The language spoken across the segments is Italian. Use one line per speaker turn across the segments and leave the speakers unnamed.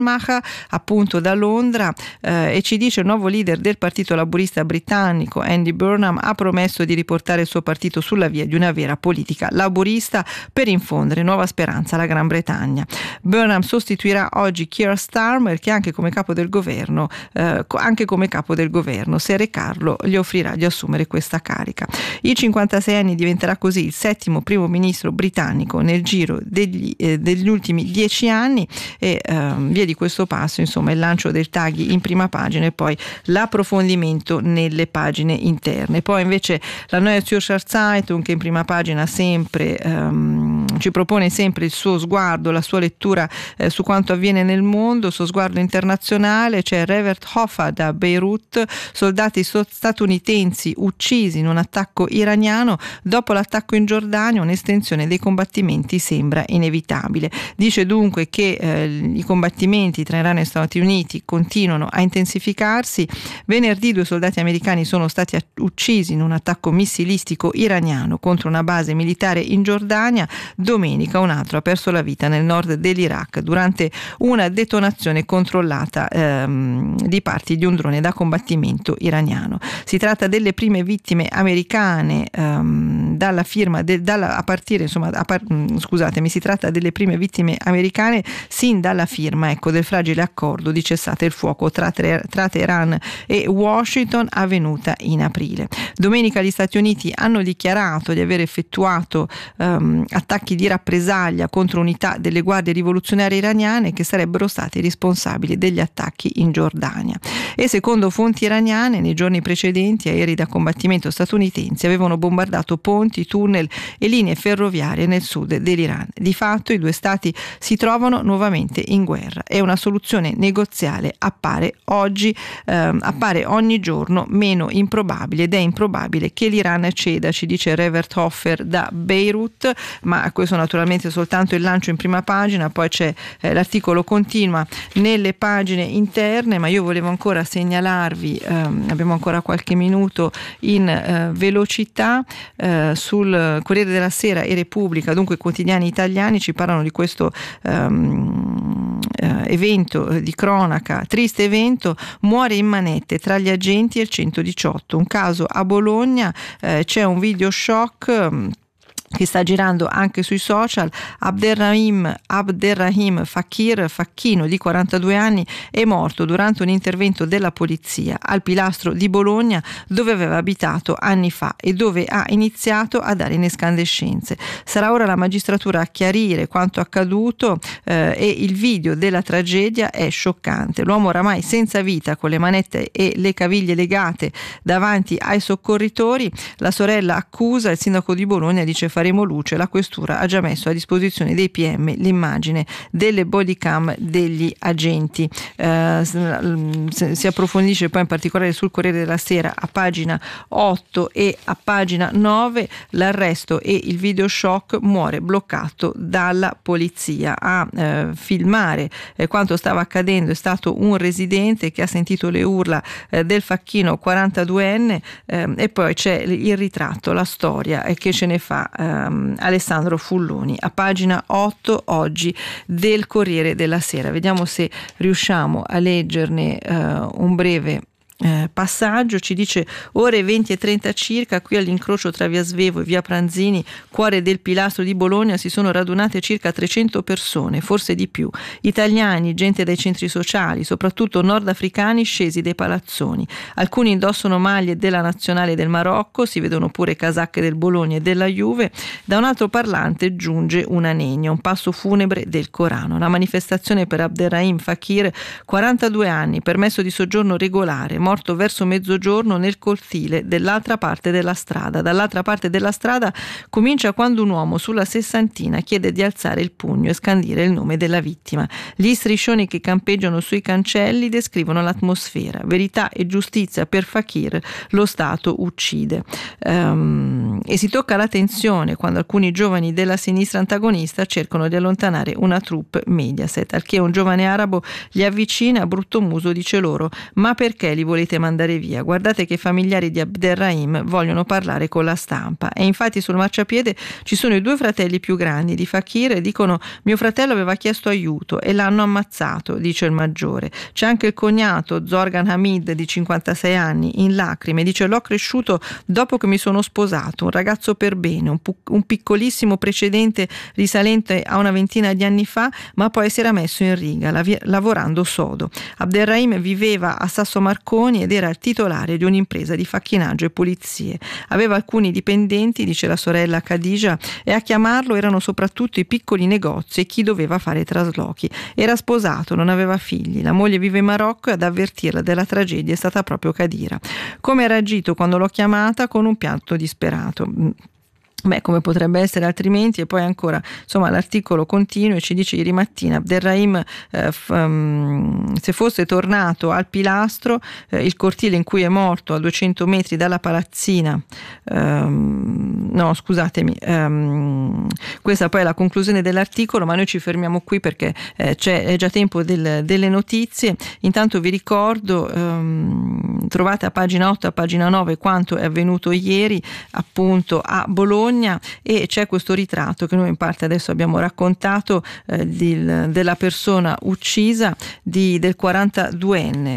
Radmacher, appunto da Londra, e ci dice: il nuovo leader del partito laburista britannico, Andy Burnham, ha promesso di riportare il suo partito sulla via di una vera politica laburista per infondere nuova speranza alla Gran Bretagna. Burnham sostituirà oggi Keir Starmer, che anche come capo del governo, se recarlo gli offrirà di assumere questa carica. Il 56 anni diventerà così il settimo primo ministro britannico nel giro degli ultimi 10 anni, e via di questo passo, insomma, il lancio del Taghi in prima pagina e poi l'approfondimento nelle pagine interne. Poi invece la Neue Zürcher Zeitung, che in prima pagina sempre ci propone sempre il suo sguardo, la sua lettura su quanto avviene nel mondo, il suo sguardo internazionale. C'è Revert Hoffa da Beirut: soldati statunitensi uccisi in un attacco iraniano. Dopo l'attacco in Giordania un'estensione dei combattimenti sembra inevitabile. Dice dunque che i combattimenti tra Iran e Stati Uniti continuano a intensificarsi. Venerdì 2 soldati americani sono stati uccisi in un attacco missilistico iraniano contro una base militare in Giordania. Domenica un altro ha perso la vita nel nord dell'Iraq durante una detonazione controllata di parti di un drone da combattimento iraniano. Si tratta delle prime vittime americane si tratta delle prime vittime americane sin dalla firma del fragile accordo di cessate il fuoco tra Teheran e Washington, avvenuta in aprile. Domenica gli Stati Uniti hanno dichiarato di aver effettuato attacchi di rappresaglia contro unità delle guardie rivoluzionarie iraniane che sarebbero stati responsabili degli attacchi in Giordania. E secondo fonti iraniane, nei giorni precedenti aerei da combattimento statunitensi avevano bombardato ponti, tunnel e linee ferroviarie nel sud dell'Iran. Di fatto i due stati si trovano nuovamente in guerra e una soluzione negoziale appare ogni giorno meno improbabile, ed è improbabile che l'Iran ceda, ci dice Revert Hoffer da Beirut. Ma questo naturalmente è soltanto il lancio in prima pagina, poi c'è l'articolo continua nelle pagine interne, ma io volevo ancora segnalarvi, abbiamo ancora qualche minuto in velocità, sul Corriere della Sera e Repubblica, dunque quotidiani italiani, ci parlano di questo evento di cronaca, triste evento: muore in manette tra gli agenti e il 118, un caso a Bologna. C'è un video shock che sta girando anche sui social. Abderrahim Facchino, di 42 anni, è morto durante un intervento della polizia al Pilastro di Bologna, dove aveva abitato anni fa e dove ha iniziato a dare in escandescenze. Sarà ora la magistratura a chiarire quanto accaduto, e il video della tragedia è scioccante. L'uomo oramai senza vita, con le manette e le caviglie legate davanti ai soccorritori. La sorella accusa, il sindaco di Bologna dice: faremo luce, la questura ha già messo a disposizione dei PM l'immagine delle bodycam degli agenti. Si approfondisce poi in particolare sul Corriere della Sera a pagina 8 e a pagina 9 l'arresto e il video shock: muore bloccato dalla polizia. A filmare quanto stava accadendo è stato un residente che ha sentito le urla del Facchino 42enne, e poi c'è il ritratto, la storia che ce ne fa Alessandro Fulloni a pagina 8 oggi del Corriere della Sera. Vediamo se riusciamo a leggerne un breve passaggio. Ci dice: ore 20 e 30 circa, qui all'incrocio tra via Svevo e via Pranzini, cuore del Pilastro di Bologna, si sono radunate circa 300 persone, forse di più, italiani, gente dai centri sociali, soprattutto nordafricani scesi dai palazzoni. Alcuni indossano maglie della nazionale del Marocco, si vedono pure casacche del Bologna e della Juve. Da un altro parlante giunge una negna, un passo funebre del Corano. La manifestazione per Abderrahim Fakir, 42 anni, permesso di soggiorno regolare, morto verso mezzogiorno nel cortile dall'altra parte della strada. Dall'altra parte della strada comincia quando un uomo sulla sessantina chiede di alzare il pugno e scandire il nome della vittima. Gli striscioni che campeggiano sui cancelli descrivono l'atmosfera. Verità e giustizia per Fakir, lo Stato uccide. E si tocca la tensione quando alcuni giovani della sinistra antagonista cercano di allontanare una troupe Mediaset, al che un giovane arabo gli avvicina, a brutto muso dice loro: ma perché li volete volete mandare via. Guardate che i familiari di Abderrahim vogliono parlare con la stampa. E infatti sul marciapiede ci sono i 2 fratelli più grandi di Fakir e dicono: mio fratello aveva chiesto aiuto e l'hanno ammazzato, dice il maggiore. C'è anche il cognato Zorgan Hamid di 56 anni in lacrime, dice: l'ho cresciuto dopo che mi sono sposato, un ragazzo per bene, un piccolissimo precedente risalente a una ventina di anni fa, ma poi si era messo in riga lavorando sodo. Abderrahim viveva a Sasso Marconi ed era il titolare di un'impresa di facchinaggio e pulizie. Aveva alcuni dipendenti, dice la sorella Khadija, e a chiamarlo erano soprattutto i piccoli negozi e chi doveva fare traslochi. Era sposato, non aveva figli, la moglie vive in Marocco e ad avvertirla della tragedia è stata proprio Khadira. Come era agito quando l'ho chiamata? Con un pianto disperato. Come potrebbe essere altrimenti? E poi ancora, insomma, l'articolo continua e ci dice: ieri mattina Abderrahim se fosse tornato al Pilastro, il cortile in cui è morto a 200 metri dalla palazzina, no scusatemi, questa poi è la conclusione dell'articolo, ma noi ci fermiamo qui perché è già tempo delle notizie. Intanto vi ricordo, trovate a pagina 8 e a pagina 9 quanto è avvenuto ieri appunto a Bologna, e c'è questo ritratto che noi in parte adesso abbiamo raccontato della persona uccisa, del 42enne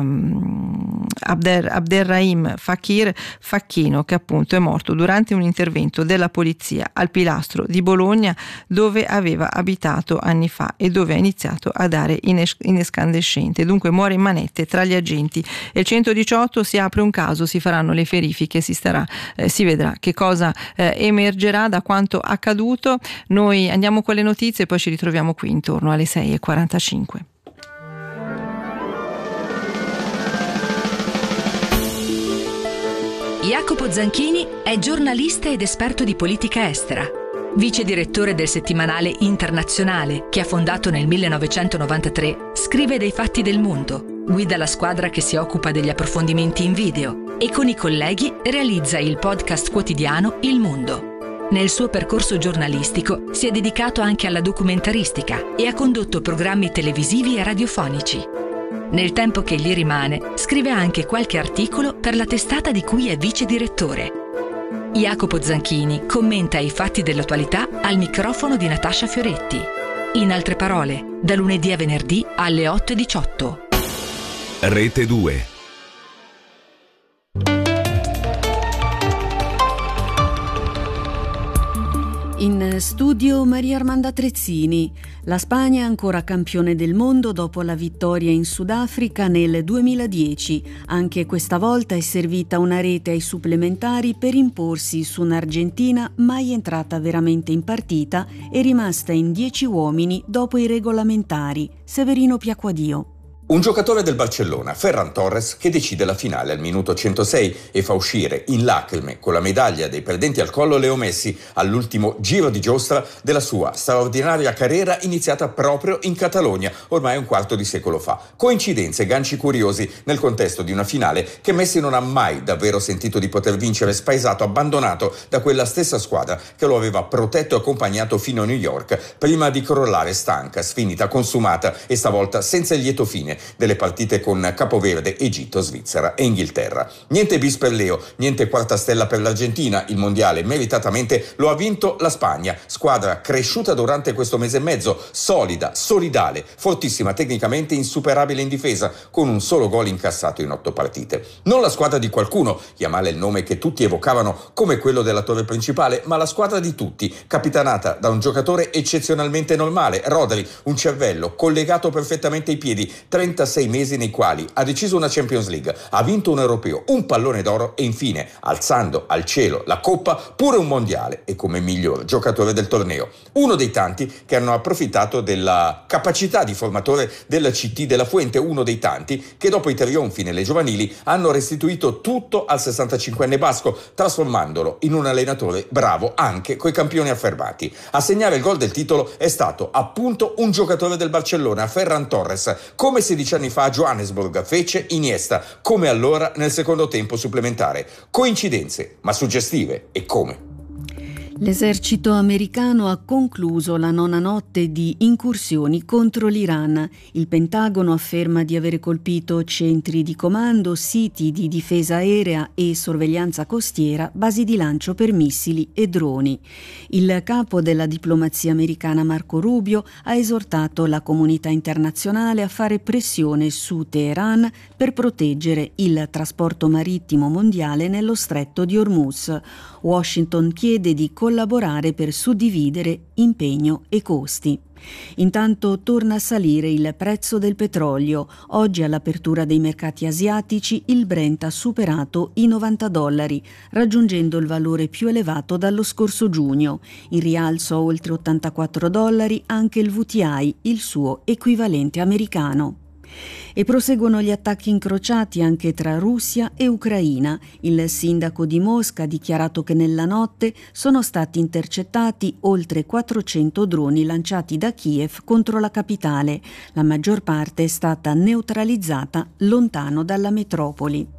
Abderrahim Fakir Facchino, che appunto è morto durante un intervento della polizia al Pilastro di Bologna, dove aveva abitato anni fa e dove ha iniziato a dare in escandescente. Dunque muore in manette tra gli agenti e il 118. Si apre un caso, si faranno le verifiche, si vedrà che cosa emergerà da quanto accaduto. Noi andiamo con le notizie e poi ci ritroviamo qui intorno alle 6:45.
Jacopo Zanchini è giornalista ed esperto di politica estera. Vice direttore del settimanale Internazionale, che ha fondato nel 1993, scrive dei fatti del mondo, guida la squadra che si occupa degli approfondimenti in video e con i colleghi realizza il podcast quotidiano Il Mondo. Nel suo percorso giornalistico si è dedicato anche alla documentaristica e ha condotto programmi televisivi e radiofonici. Nel tempo che gli rimane, scrive anche qualche articolo per la testata di cui è vice direttore. Jacopo Zanchini commenta i fatti dell'attualità al microfono di Natascia Fioretti. In altre parole, da lunedì a venerdì alle 8:18.
Rete 2.
In studio Maria Armanda Trezzini. La Spagna è ancora campione del mondo dopo la vittoria in Sudafrica nel 2010. Anche questa volta è servita una rete ai supplementari per imporsi su un'Argentina mai entrata veramente in partita e rimasta in 10 uomini dopo i regolamentari. Severino Piacquadio.
Un giocatore del Barcellona, Ferran Torres, che decide la finale al minuto 106 e fa uscire in lacrime con la medaglia dei perdenti al collo Leo Messi all'ultimo giro di giostra della sua straordinaria carriera iniziata proprio in Catalogna, ormai un quarto di secolo fa. Coincidenze, ganci curiosi nel contesto di una finale che Messi non ha mai davvero sentito di poter vincere, spaesato, abbandonato da quella stessa squadra che lo aveva protetto e accompagnato fino a New York, prima di crollare stanca, sfinita, consumata e stavolta senza il lieto fine delle partite con Capoverde, Egitto, Svizzera e Inghilterra. Niente bis per Leo, niente quarta stella per l'Argentina. Il mondiale meritatamente lo ha vinto la Spagna, squadra cresciuta durante questo mese e mezzo, solida, solidale, fortissima tecnicamente, insuperabile in difesa, con un solo gol incassato in 8 partite. Non la squadra di qualcuno, Yamal è il nome che tutti evocavano come quello dell'attore principale, ma la squadra di tutti, capitanata da un giocatore eccezionalmente normale, Rodri, un cervello collegato perfettamente ai piedi, 36 mesi nei quali ha deciso una Champions League, ha vinto un europeo, un pallone d'oro e infine, alzando al cielo la coppa, pure un mondiale e come miglior giocatore del torneo. Uno dei tanti che hanno approfittato della capacità di formatore del CT della Fuente, uno dei tanti che dopo i trionfi nelle giovanili hanno restituito tutto al 65enne basco, trasformandolo in un allenatore bravo anche coi campioni affermati. A segnare il gol del titolo è stato appunto un giocatore del Barcellona, Ferran Torres, come 16 anni fa a Johannesburg fece Iniesta, come allora nel secondo tempo supplementare. Coincidenze, ma suggestive, e come?
L'esercito americano ha concluso la 9ª notte di incursioni contro l'Iran. Il Pentagono afferma di avere colpito centri di comando, siti di difesa aerea e sorveglianza costiera, basi di lancio per missili e droni. Il capo della diplomazia americana Marco Rubio ha esortato la comunità internazionale a fare pressione su Teheran per proteggere il trasporto marittimo mondiale nello stretto di Hormuz. Washington chiede di collaborare per suddividere impegno e costi. Intanto torna a salire il prezzo del petrolio. Oggi all'apertura dei mercati asiatici il Brent ha superato i $90, raggiungendo il valore più elevato dallo scorso giugno. In rialzo a oltre $84 anche il WTI, il suo equivalente americano. E proseguono gli attacchi incrociati anche tra Russia e Ucraina. Il sindaco di Mosca ha dichiarato che nella notte sono stati intercettati oltre 400 droni lanciati da Kiev contro la capitale. La maggior parte è stata neutralizzata lontano dalla metropoli.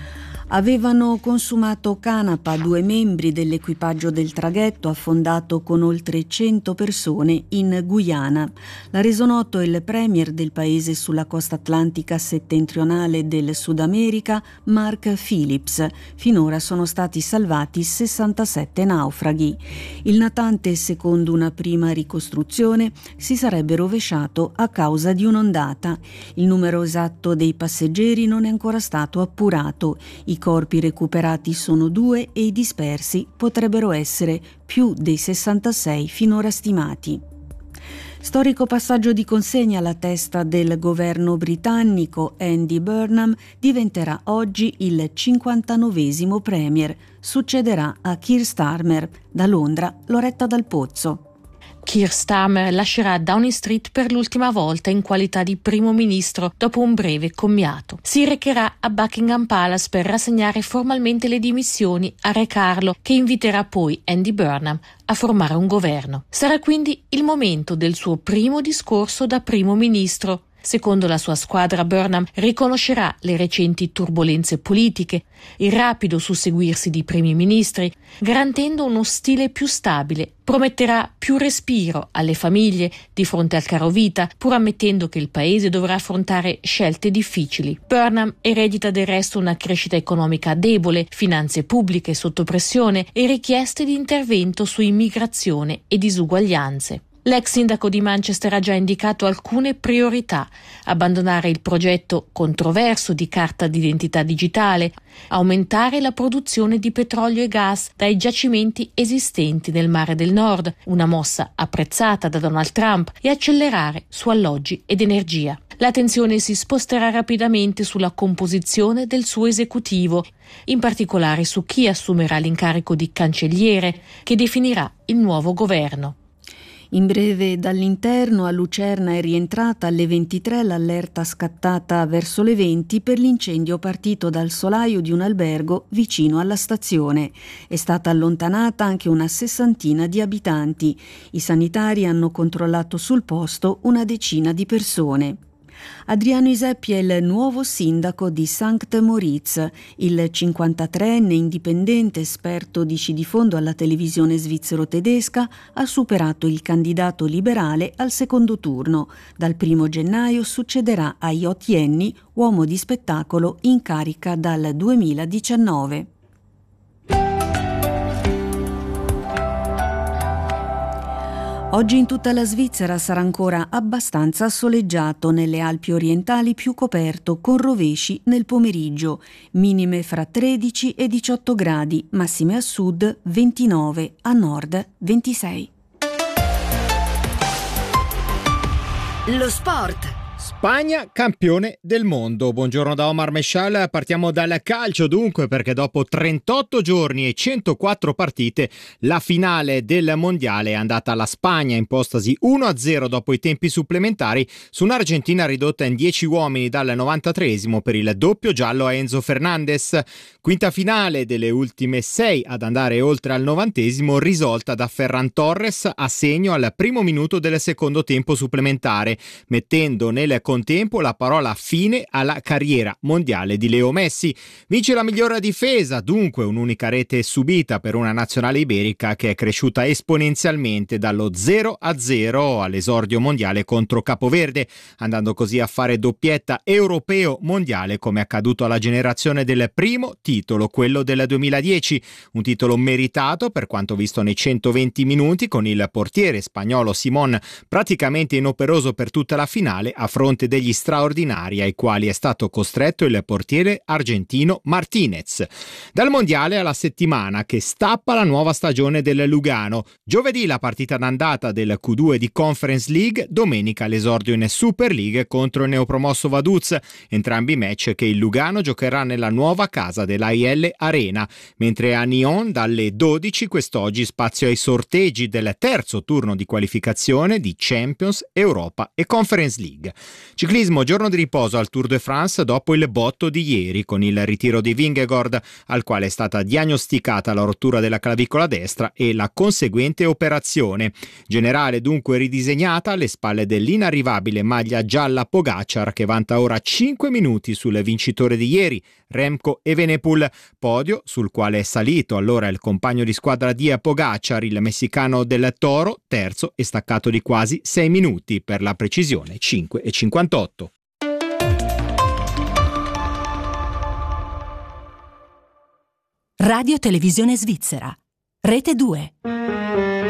Avevano consumato canapa 2 membri dell'equipaggio del traghetto affondato con oltre 100 persone in Guyana. L'ha reso noto il premier del paese sulla costa atlantica settentrionale del Sud America, Mark Phillips. Finora sono stati salvati 67 naufraghi. Il natante, secondo una prima ricostruzione, si sarebbe rovesciato a causa di un'ondata. Il numero esatto dei passeggeri non è ancora stato appurato. I corpi recuperati sono 2 e i dispersi potrebbero essere più dei 66 finora stimati. Storico passaggio di consegna alla testa del governo britannico. Andy Burnham diventerà oggi il 59° premier. Succederà a Keir Starmer. Da Londra, Loretta Dal Pozzo.
Keir Starmer lascerà Downing Street per l'ultima volta in qualità di primo ministro dopo un breve commiato. Si recherà a Buckingham Palace per rassegnare formalmente le dimissioni a Re Carlo, che inviterà poi Andy Burnham a formare un governo. Sarà quindi il momento del suo primo discorso da primo ministro. Secondo la sua squadra, Burnham riconoscerà le recenti turbolenze politiche, il rapido susseguirsi di primi ministri, garantendo uno stile più stabile. Prometterà più respiro alle famiglie di fronte al caro vita, pur ammettendo che il paese dovrà affrontare scelte difficili. Burnham eredita del resto una crescita economica debole, finanze pubbliche sotto pressione e richieste di intervento su immigrazione e disuguaglianze. L'ex sindaco di Manchester ha già indicato alcune priorità: abbandonare il progetto controverso di carta d'identità digitale, aumentare la produzione di petrolio e gas dai giacimenti esistenti nel Mare del Nord, una mossa apprezzata da Donald Trump, e accelerare su alloggi ed energia. L'attenzione si sposterà rapidamente sulla composizione del suo esecutivo, in particolare su chi assumerà l'incarico di cancelliere, che definirà il nuovo governo.
In breve, dall'interno a Lucerna è rientrata alle 23 l'allerta scattata verso le 20 per l'incendio partito dal solaio di un albergo vicino alla stazione. È stata allontanata anche una 60ina di abitanti. I sanitari hanno controllato sul posto una decina di persone. Adriano Iseppi è il nuovo sindaco di Sankt Moritz. Il 53enne indipendente esperto di sci di fondo alla televisione svizzero-tedesca ha superato il candidato liberale al secondo turno. Dal 1 gennaio succederà a Jot Jenny, uomo di spettacolo in carica dal 2019. Oggi in tutta la Svizzera sarà ancora abbastanza soleggiato, nelle Alpi orientali più coperto, con rovesci nel pomeriggio, minime fra 13 e 18 gradi, massime a sud 29, a nord 26.
Lo sport.
Spagna campione del mondo. Buongiorno da Omar Meshal, partiamo dal calcio dunque, perché dopo 38 giorni e 104 partite la finale del mondiale è andata alla Spagna, impostasi 1-0 dopo i tempi supplementari su un'Argentina ridotta in 10 uomini dal 93esimo per il doppio giallo a Enzo Fernandez. Quinta finale delle ultime 6 ad andare oltre al 90esimo, risolta da Ferran Torres a segno al primo minuto del secondo tempo supplementare, mettendo nel contempo la parola fine alla carriera mondiale di Leo Messi. Vince la migliore difesa, dunque un'unica rete subita per una nazionale iberica che è cresciuta esponenzialmente dallo 0-0 all'esordio mondiale contro Capoverde, andando così a fare doppietta europeo mondiale come accaduto alla generazione del primo titolo, quello del 2010, un titolo meritato per quanto visto nei 120 minuti, con il portiere spagnolo Simón praticamente inoperoso per tutta la finale a fronte degli straordinari ai quali è stato costretto il portiere argentino Martinez. Dal mondiale alla settimana che stappa la nuova stagione del Lugano. Giovedì la partita d'andata del Q2 di Conference League, domenica l'esordio in Super League contro il neopromosso Vaduz, entrambi match che il Lugano giocherà nella nuova casa dell'AIL Arena, mentre a Nyon dalle 12 quest'oggi spazio ai sorteggi del terzo turno di qualificazione di Champions, Europa e Conference League. Ciclismo, giorno di riposo al Tour de France dopo il botto di ieri con il ritiro di Vingegaard, al quale è stata diagnosticata la rottura della clavicola destra e la conseguente operazione. Generale dunque ridisegnata alle spalle dell'inarrivabile maglia gialla Pogačar, che vanta ora 5 minuti sul vincitore di ieri, Remco Evenepoel, podio sul quale è salito allora il compagno di squadra di Pogačar, il messicano del Toro, terzo e staccato di quasi 6 minuti, per la precisione 5,58.
Radio Televisione Svizzera, Rete 2.